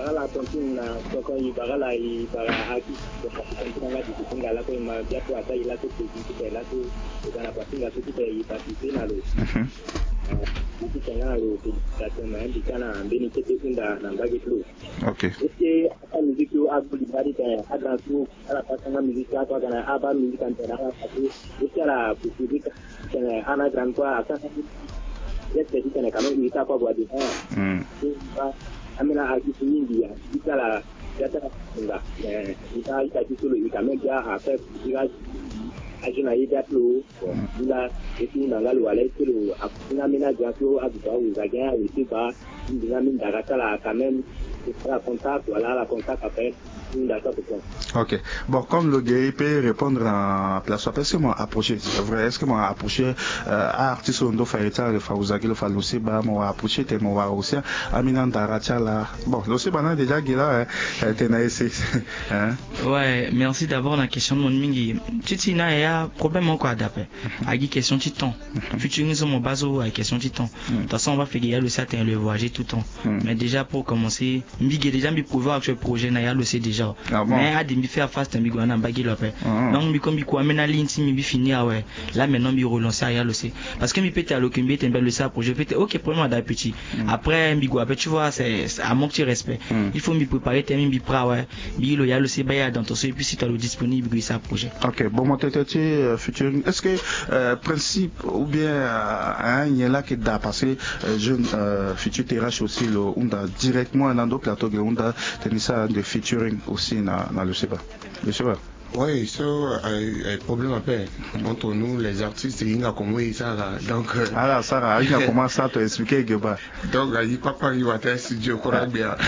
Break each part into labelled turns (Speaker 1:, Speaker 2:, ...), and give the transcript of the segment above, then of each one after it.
Speaker 1: bagala continue na soko yi bagala yi bara aki kanga di kungala ko ma bia to ata ila to kiti la to kana pasinga to kiti yi patite na lo kiti kana lo ta tena ndi kana mbeni kete kunda na mbagi flu
Speaker 2: okay
Speaker 1: este aka musique yo abu di bari ta ada to ala pasanga musique ta kana aba musique kan tena ati este ala musique kana ana gran kwa aka este kana kama ita kwa bwadi amena akifu nyingi ya ikala yata nga ita kisulu ikamega afa ira ajina ida tu ila eti na ngalu wale tu akuna mena jato abuka uzaga utiba ndina minda katala quand même la contact voilà la contact après.
Speaker 2: Ok. Bon, comme le gars peut répondre en place, est-ce que moi approché, c'est vrai, est-ce que moi approché artiste on doit faire ça, le fauzagi, le falousi, bah moi approché, t'es moi aussi, Aminan Daracha là. Bon, l'ossi bana déjà gila, t'es naïsé.
Speaker 3: Ouais, merci d'abord la question de mon mingi. Tu na ya problème encore d'après. Agi question de temps. Futur nous mon baso à question de temps. De toute façon on va faire le certain le voyager tout le temps. Mais déjà pour commencer, mingi déjà mi pouvoir que projet na ya le c'est déjà. Mais à des mi faire fast mi go na bagi l'opé. Donc mi comme mi quoi mena ligne si mi finir ouais. Là maintenant mi relancer à ya le c'est. Parce que mi pété à l'okimbi t'es le ça projet pété OK problème da petit. Après mi go après tu vois c'est à manque de respect. Il faut mi préparer t'es mi pra ouais. Mi le ya le c'est ba dans ton et puis si tu as le disponible ça projet.
Speaker 2: OK, bon mon tete futur est-ce que principe ou bien il y a là qui da passer jeune futur TRH aussi le on a directement dans d'autres plateaux on a tenisa de featuring aussi dans le SEBA. Le SEBA.
Speaker 4: Oui, ça un problème après entre nous les artistes il y a comme ça là donc
Speaker 2: alors ça il a commencé à te expliquer Geba.
Speaker 4: Donc il papa il va être studio bien.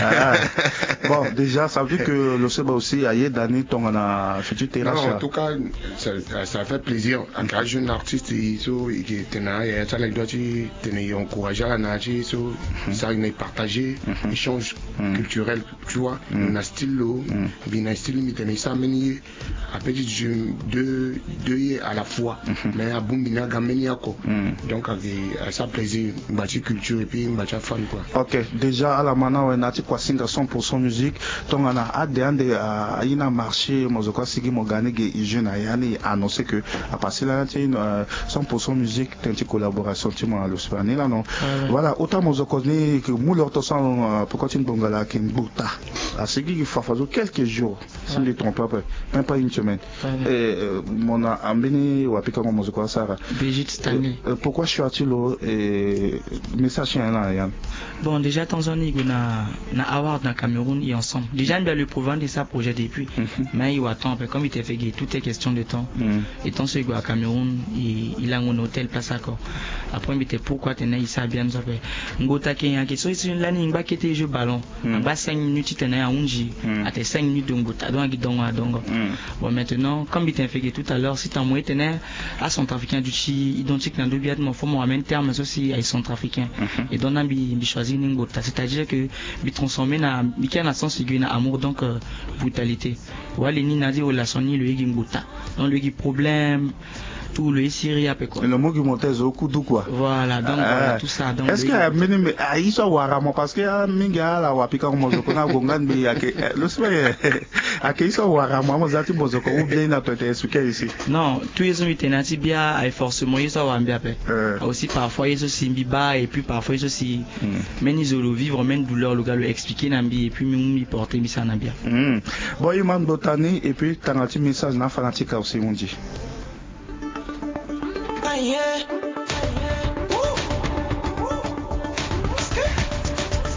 Speaker 2: Bon déjà ça veut dire que le SEBA aussi a eu d'année ton futur TRH.
Speaker 4: Non, en tout cas ça fait plaisir engager un artiste qui tenait ça les doit tenir encourager la nager ça il partager échange culturel tu vois un style bien un style mais tenir ça mener après deux à la fois mais à Bumbina Gameniako donc à ça plaisir bâtir culture et puis bâtir fan quoi.
Speaker 2: OK déjà à la mana on a quoi 100% musique donc on a ADN à ina marché mozoko sigi mogane ge jeune yani annoncé que à passer là 100% musique t'es collaboration tu m'as le soigner là non voilà autant mozoko ni que mouleur to sans pourquoi tu bongala kimbuta à sigi il faut faire quelques jours si je ne me trompe pas même pas une semaine et mon ambeni ou apika comme mozoko Sarah
Speaker 3: Brigitte Stanley
Speaker 2: pourquoi je suis à Tilo et message là Yann.
Speaker 3: Bon déjà Tanzanie na award dans Cameroun et ensemble déjà bien le prouvent de ça projet depuis mais il attend comme il t'a fait tout est question de temps et tant ce gars à Cameroun il a un hôtel place accord après il était pourquoi tu n'as ça bien ça fait ngota kenya question c'est une l'année ngba qui jeu ballon en bas 5 minutes tu n'as unji à tes 5 minutes de ngota donc bon maintenant comme il t'a fait tout à l'heure si tu as moyen tenir à centrafricain du chi identique dans deux biais mon faut moi même terme aussi à centrafricain et donc on bi choisi ngota c'est-à-dire que bi transformer na bi kana sens aigu na amour donc brutalité wala ni na di relation ni le yigi ngota donc le problème tout le Syrie après quoi.
Speaker 2: Le mot qui montait au coup d'où quoi.
Speaker 3: Voilà donc voilà, tout ça donc.
Speaker 2: Est-ce qu'il y a minimum il soit waramo parce que minga la wapika comme mozoko na gongan bi ake le soir ake il soit waramo mozati mozoko ou bien na toi expliquer ici.
Speaker 3: Non, tous les hommes tenati bien et forcément ils sont wambia après. Aussi parfois ils aussi mbiba et puis parfois ils aussi men isolo vivre même douleur le gars le expliquer nambi et puis mi porter mi ça nambia.
Speaker 2: Bon il m'a botani et puis t'as un petit message na fanatique aussi on dit.
Speaker 5: Yeah.